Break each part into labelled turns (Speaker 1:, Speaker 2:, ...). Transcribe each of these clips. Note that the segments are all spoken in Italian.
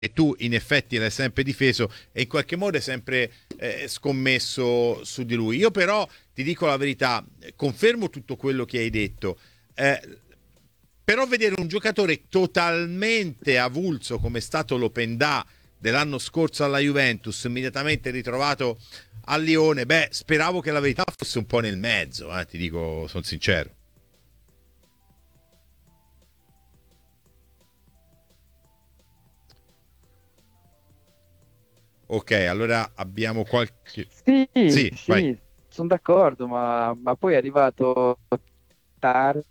Speaker 1: e tu in effetti l'hai sempre difeso e in qualche modo hai sempre scommesso su di lui. Io però ti dico la verità, confermo tutto quello che hai detto, però vedere un giocatore totalmente avulso come è stato l'Openda dell'anno scorso alla Juventus, immediatamente ritrovato a Lione, beh, speravo che la verità fosse un po' nel mezzo, ti dico, sono sincero. Ok, allora abbiamo qualche...
Speaker 2: Sì,
Speaker 1: Sì, vai.
Speaker 2: sì, sono d'accordo, ma poi è arrivato tardi,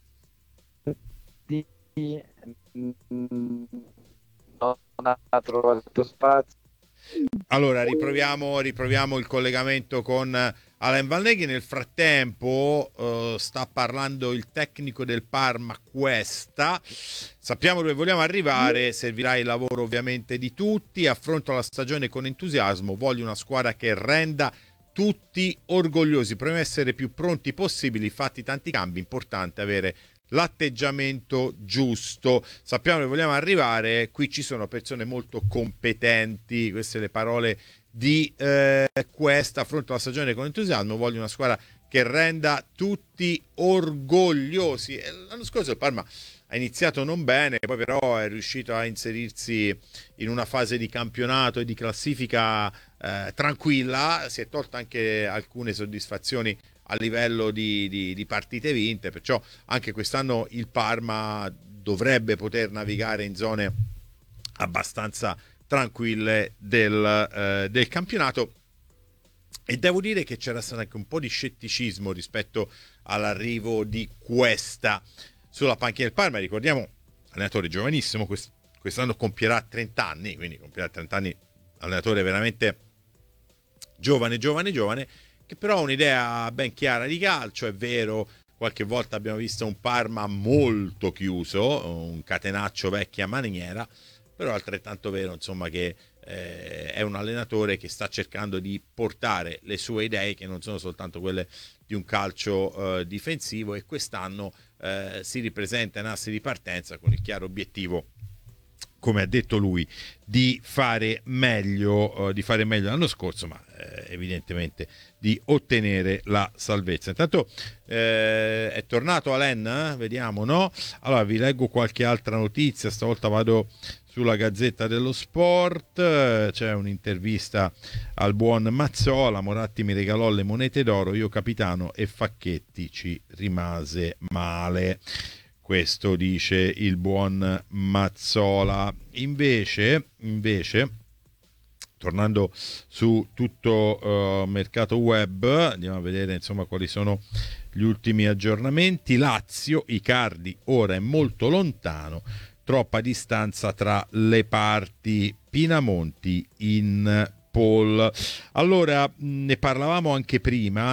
Speaker 2: mm, non ha trovato spazio.
Speaker 1: Allora, riproviamo il collegamento con Alain Valneghi. Nel frattempo sta parlando il tecnico del Parma Cuesta. Sappiamo dove vogliamo arrivare, servirà il lavoro ovviamente di tutti. Affronto la stagione con entusiasmo, voglio una squadra che renda tutti orgogliosi. Proviamo a essere più pronti possibili, fatti tanti cambi, importante avere l'atteggiamento giusto. Sappiamo dove vogliamo arrivare, qui ci sono persone molto competenti, queste le parole di questa, affronto la stagione con entusiasmo, voglio una squadra che renda tutti orgogliosi. L'anno scorso il Parma ha iniziato non bene, poi però è riuscito a inserirsi in una fase di campionato e di classifica tranquilla, si è tolta anche alcune soddisfazioni a livello di partite vinte, perciò anche quest'anno il Parma dovrebbe poter navigare in zone abbastanza tranquille del campionato. E devo dire che c'era stato anche un po' di scetticismo rispetto all'arrivo di Cuesta sulla panchina del Parma. Ricordiamo, allenatore giovanissimo, quest'anno compierà 30 anni, quindi compierà 30 anni, allenatore veramente giovane, che però ha un'idea ben chiara di calcio. È vero, qualche volta abbiamo visto un Parma molto chiuso, un catenaccio vecchia maniera, però è altrettanto vero, insomma, che è un allenatore che sta cercando di portare le sue idee, che non sono soltanto quelle di un calcio difensivo, e quest'anno si ripresenta in asse di partenza con il chiaro obiettivo, come ha detto lui, di fare meglio l'anno scorso, ma evidentemente di ottenere la salvezza. Intanto è tornato Alain, vediamo, no? Allora vi leggo qualche altra notizia, stavolta vado sulla Gazzetta dello Sport, c'è un'intervista al buon Mazzola. Moratti mi regalò le monete d'oro, io capitano, e Facchetti ci rimase male. Questo dice il buon Mazzola. Invece, tornando su tutto mercato web, andiamo a vedere insomma quali sono gli ultimi aggiornamenti. Lazio, Icardi ora è molto lontano, troppa distanza tra le parti. Pinamonti in Paul. Allora, ne parlavamo anche prima.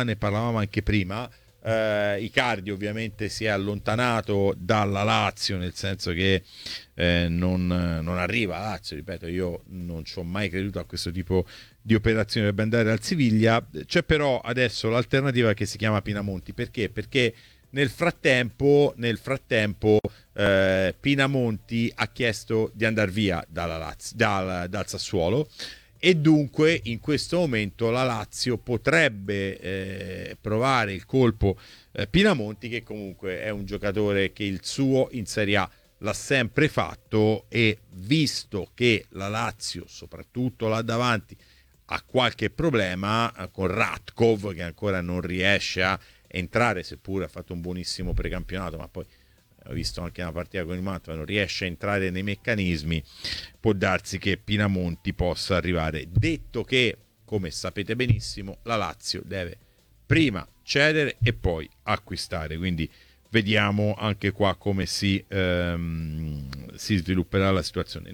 Speaker 1: Icardi ovviamente si è allontanato dalla Lazio, nel senso che non arriva a Lazio. Ripeto, io non ci ho mai creduto a questo tipo di operazione, dovrebbe andare al Siviglia. C'è però adesso l'alternativa che si chiama Pinamonti. Perché nel frattempo Pinamonti ha chiesto di andare via dal Sassuolo, e dunque in questo momento la Lazio potrebbe provare il colpo Pinamonti, che comunque è un giocatore che il suo in Serie A l'ha sempre fatto, e visto che la Lazio, soprattutto là davanti, ha qualche problema con Ratkov, che ancora non riesce a entrare, seppure ha fatto un buonissimo precampionato, ma poi ho visto anche una partita con il Mantova, non riesce a entrare nei meccanismi, può darsi che Pinamonti possa arrivare. Detto che, come sapete benissimo, la Lazio deve prima cedere e poi acquistare, quindi vediamo anche qua come si svilupperà la situazione.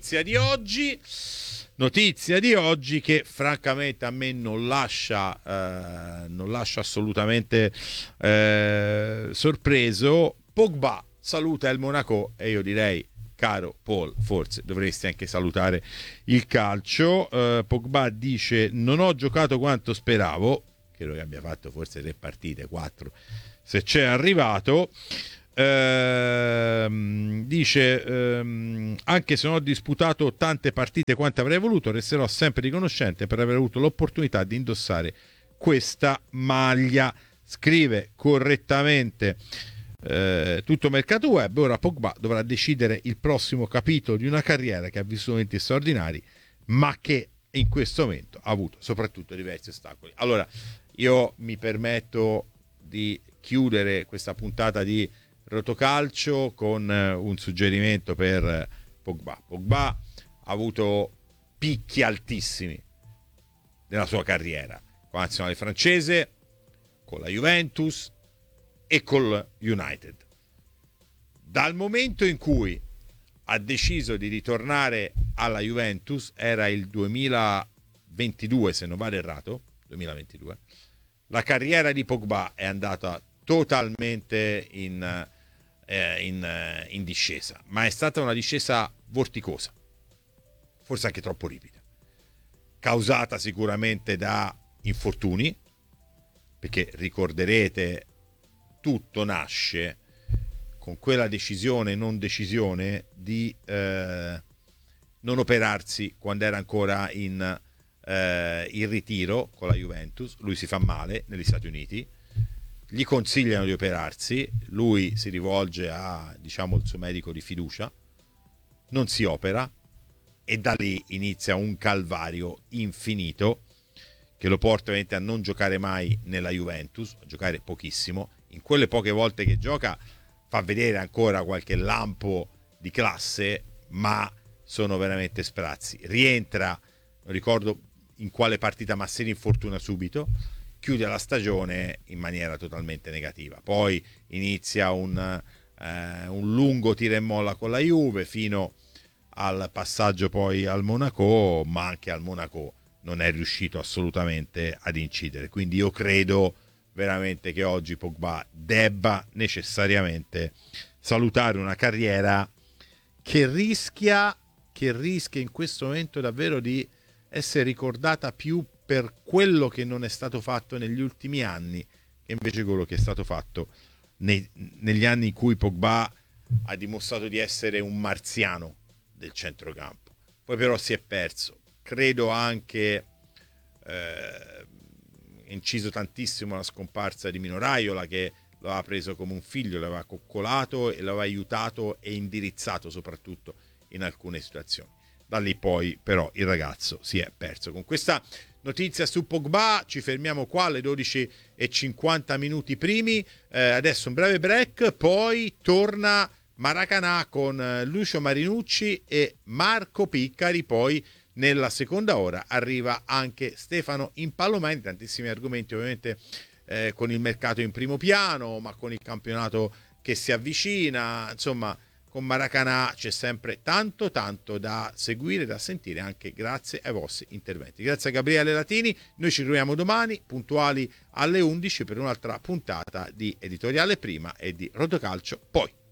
Speaker 1: Notizia di oggi che francamente a me non lascia assolutamente sorpreso. Pogba saluta il Monaco, e io direi, caro Paul, forse dovresti anche salutare il calcio. Pogba dice: non ho giocato quanto speravo, credo che abbia fatto forse 3 partite, 4, se c'è arrivato. Dice anche se non ho disputato tante partite quante avrei voluto, resterò sempre riconoscente per aver avuto l'opportunità di indossare questa maglia. Scrive correttamente tutto mercato web. Ora Pogba dovrà decidere il prossimo capitolo di una carriera che ha vissuto momenti straordinari, ma che in questo momento ha avuto soprattutto diversi ostacoli. Allora io mi permetto di chiudere questa puntata di Rotocalcio con un suggerimento per Pogba. Pogba ha avuto picchi altissimi nella sua carriera con la nazionale francese, con la Juventus e col United. Dal momento in cui ha deciso di ritornare alla Juventus, era il 2022 se non vado errato, 2022, la carriera di Pogba è andata totalmente in discesa, ma è stata una discesa vorticosa, forse anche troppo ripida, causata sicuramente da infortuni, perché ricorderete tutto nasce con quella decisione non decisione di non operarsi quando era ancora in ritiro con la Juventus. Lui si fa male negli Stati Uniti, gli consigliano di operarsi, lui si rivolge a, diciamo, il suo medico di fiducia, non si opera e da lì inizia un calvario infinito che lo porta ovviamente a non giocare mai nella Juventus, a giocare pochissimo. In quelle poche volte che gioca fa vedere ancora qualche lampo di classe, ma sono veramente sprazzi. Rientra, non ricordo in quale partita, ma si rinfortuna subito, chiude la stagione in maniera totalmente negativa. Poi inizia un lungo tira e molla con la Juve fino al passaggio poi al Monaco, ma anche al Monaco non è riuscito assolutamente ad incidere. Quindi io credo veramente che oggi Pogba debba necessariamente salutare una carriera che rischia in questo momento davvero di essere ricordata più per quello che non è stato fatto negli ultimi anni che invece quello che è stato fatto negli anni in cui Pogba ha dimostrato di essere un marziano del centrocampo. Poi però si è perso, credo anche inciso tantissimo la scomparsa di Mino Raiola, che lo aveva preso come un figlio, lo aveva coccolato e lo aveva aiutato e indirizzato soprattutto in alcune situazioni. Da lì poi però il ragazzo si è perso. Con questa notizia su Pogba ci fermiamo qua alle 12:50 minuti primi, adesso un breve break, poi torna Maracanã con Lucio Marinucci e Marco Piccari, poi nella seconda ora arriva anche Stefano Impallomeni, tantissimi argomenti ovviamente con il mercato in primo piano, ma con il campionato che si avvicina, insomma con Maracanã c'è sempre tanto da seguire, da sentire, anche grazie ai vostri interventi. Grazie a Gabriele Latini, noi ci troviamo domani puntuali alle 11 per un'altra puntata di Editoriale Prima e di Rotocalcio Poi.